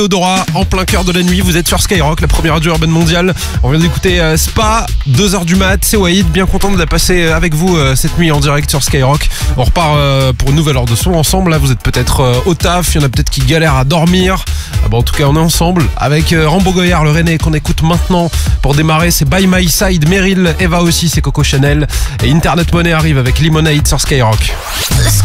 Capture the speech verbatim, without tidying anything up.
Odora, en plein cœur de la nuit, vous êtes sur Skyrock, la première radio urbaine mondiale. On vient d'écouter euh, Spa, deux heures du mat, c'est Waïd, bien content de la passer avec vous euh, cette nuit en direct sur Skyrock. On repart euh, pour une nouvelle heure de son ensemble, là vous êtes peut-être euh, au taf, il y en a peut-être qui galèrent à dormir. Ah bon, en tout cas on est ensemble avec euh, Rambo Goyard, le René qu'on écoute maintenant pour démarrer, c'est By My Side, Meryl, Eva aussi, c'est Coco Chanel et Internet Money arrive avec Lemonade sur Skyrock.